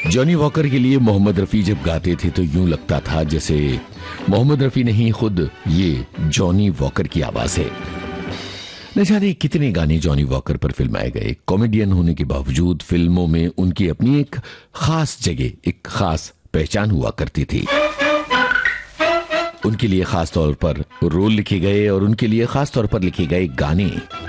Johnny walker के लिए मोहम्मद रफी जब गाते थे तो यूं लगता था जैसे मोहम्मद रफी नहीं, खुद ये जॉनी वॉकर की आवाज है। न जाने कितने गाने जॉनी वॉकर पर फिल्माए गए। कॉमेडियन होने के बावजूद फिल्मों में उनकी अपनी एक खास जगह, एक खास पहचान हुआ करती थी। उनके लिए खास तौर पर रोल लिखे गए और उनके लिए खास तौर पर लिखे गए गाने